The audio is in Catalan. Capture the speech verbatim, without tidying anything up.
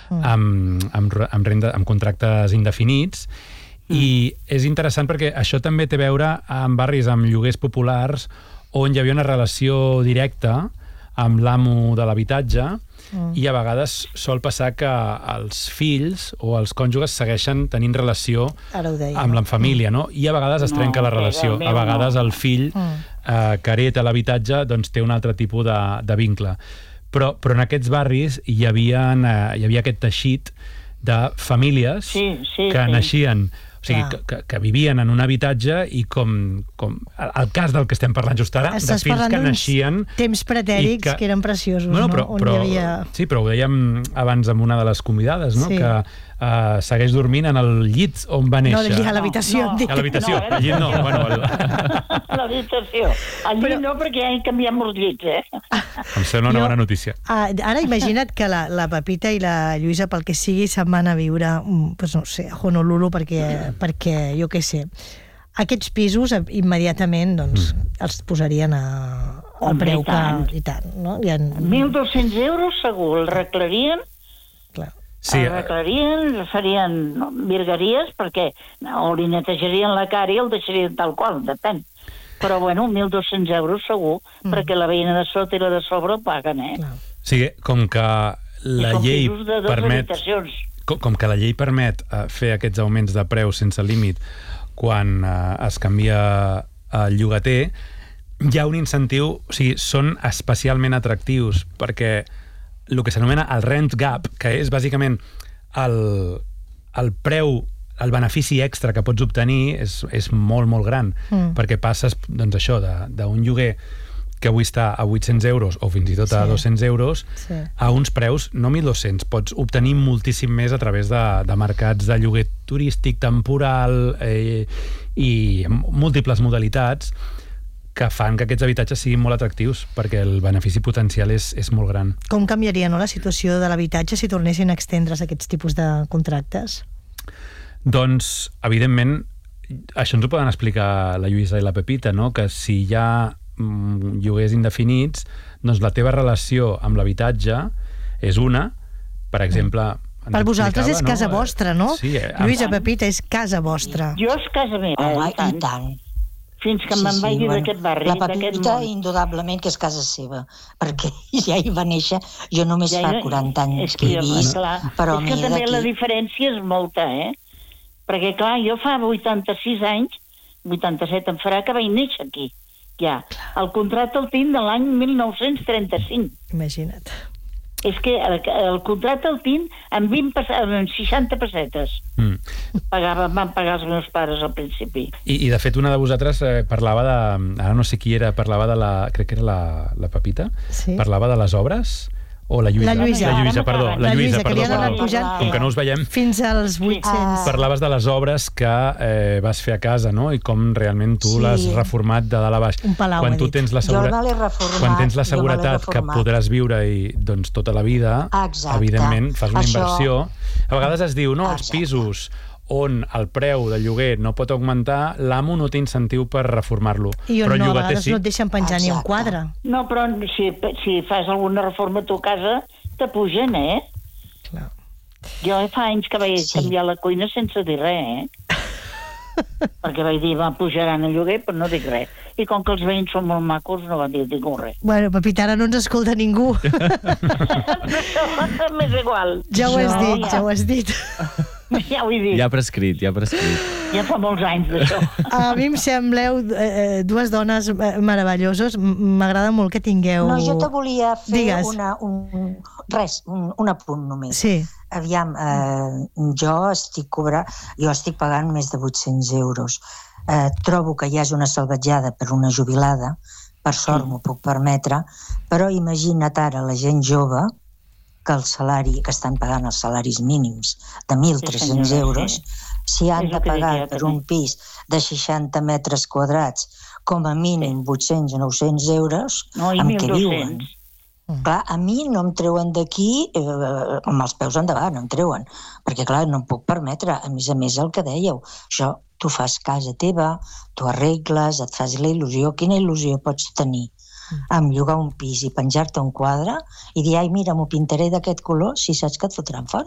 mm. amb, amb, amb, renda, amb contractes indefinits, mm. i és interessant perquè això també té a veure amb barris amb lloguers populars on hi havia una relació directa amb l'amo de l'habitatge, mm. i a vegades sol passar que els fills o els cònjuges segueixen tenint relació amb la família, no? I a vegades es trenca no, la relació. A vegades el fill mm. eh, que hereta l'habitatge doncs, té un altre tipus de, de vincle. Però, però en aquests barris hi havia, eh, hi havia aquest teixit de famílies sí, sí, que sí. naixien, o sigui, que, que, que vivien en un habitatge i com, com el cas del que estem parlant just ara, Estàs de fills que naixien... temps pretèrits que, que eren preciosos, bueno, però, no? On però, hi havia... Sí, però ho dèiem abans amb una de les convidades, no? Sí. Que uh, segueix dormint en el llit on va néixer. No, a l'habitació. No, no. A l'habitació, no, al llit no. Bueno, el... l'habitació. Al llit però... no, perquè ja hi canviem molts llits, eh? Em sembla una jo, bona notícia. Uh, ara imagina't que la, la Pepita i la Lluïsa, pel que sigui, se'n van a viure, pues no sé, a Honolulu, perquè, perquè jo què sé, aquests pisos immediatament doncs, mm. els posarien a, a preu que... I tant, no? I en... mil dos-cents euros segur, el arreglarien, clar. Sí. El arreglarien, farien virgueries, perquè o li netejarien la cara i el deixarien tal qual, depèn. Però, bueno, mil dos-cents euros segur, mm. perquè la veïna de sota i la de sobre ho paguen, eh? Clar. Sí, com que la llei permet... Com, com que la llei permet uh, fer aquests augments de preu sense límit quan uh, es canvia el llogater, hi ha un incentiu, o sigui, són especialment atractius, perquè el que s'anomena el rent gap, que és bàsicament el, el preu, el benefici extra que pots obtenir és, és molt, molt gran, mm. perquè passes, doncs això, d'un lloguer que avui està a vuit-cents euros o fins i tot a sí. dos-cents euros, sí. a uns preus, no mil dos-cents, pots obtenir moltíssim més a través de, de mercats de lloguer turístic, temporal, eh, i múltiples modalitats que fan que aquests habitatges siguin molt atractius, perquè el benefici potencial és, és molt gran. Com canviaria, no, la situació de l'habitatge si tornessin a extendre's aquests tipus de contractes? Doncs, evidentment, això ens ho poden explicar la Lluïsa i la Pepita, no? Que si hi ha mm, lloguers indefinits, doncs la teva relació amb l'habitatge és una, per exemple... Per vosaltres és casa no? vostra, no? Sí, eh, Lluïsa, Pepita, és casa vostra. Jo és casa meva, Home, i tant. i tant. Fins que sí, me'n vaig sí, bueno, d'aquest barri, la Pepita, indudablement, que és casa seva, perquè ja hi va néixer, jo només ja fa quaranta anys que hi he vist, però és que també la diferència és molta, eh? Perquè, clar, jo fa vuitanta-sis anys, vuitanta-set em farà, que vaig néixer aquí, ja. El contracte el tinc de l'any mil nou-cents trenta-cinc. Imagina't. És que el, el contracte el tinc amb, vint, amb seixanta pessetes. Mm. Pagava, van pagar els meus pares al principi. I, i de fet, una de vosaltres eh, parlava de... Ara no sé qui era, parlava de la... Crec que era la, la Pepita. Sí. Parlava de les obres... O la Lluïsa. La Lluïsa, la Lluïsa perdó. La, la Lluïsa, Lluïsa, que li ha anat pujant... Com que no us veiem... Fins als vuit-cents. Parlaves de les obres que eh, vas fer a casa, no? I com realment tu sí. l'has reformat de dalt a baix. Un palau, quan tu tens la segura... Jo me l'he reformat. Quan tens la seguretat que podràs viure-hi doncs, tota la vida, exacte. Evidentment fas una Això... inversió. A vegades es diu, no, els exacte. pisos on el preu de lloguer no pot augmentar, l'amo no té incentiu per reformar-lo. I on però no, a vegades sí. no et deixen penjar exacte. Ni un quadre. No, però si, si fas alguna reforma a tu casa, te pugen, eh? Clar. Jo fa anys que vaig sí. canviar la cuina sense dir res, eh? Perquè vaig dir, va, pujaran el lloguer, però no dic res. I com que els veïns són molt macos, no va dir ningú res. Bueno, Pepita, ara no ens escolta ningú. M'és igual. Ja ho has no, dit, ja. ja ho has dit. Ja ho he dit. Ja ha prescrit, ja ha prescrit. Ja fa molts anys d'això. A mi em sembleu eh, dues dones meravelloses. M'agrada molt que tingueu... No, jo te volia fer Digues. una, un, res, un, un apunt només. Sí. Aviam, eh, jo estic cobrant, jo estic pagant més de vuit-cents euros. Eh, trobo que ja és una salvatjada per una jubilada, per sort mm. m'ho puc permetre, però imagina't ara la gent jove que el salari, que estan pagant els salaris mínims de mil tres-cents euros, si han de pagar per un pis de seixanta metres quadrats com a mínim vuit-cents o nou-cents euros, amb què viuen? Clar, a mi no em treuen d'aquí eh, amb els peus endavant, no em treuen, perquè clar, no em puc permetre, a més a més el que dèieu, això tu fas casa teva, tu arregles, et fas la il·lusió, quina il·lusió pots tenir amb llogar un pis i penjar-te un quadre i dir, ai, mira, m'ho pintaré d'aquest color, si saps que et fotran fora.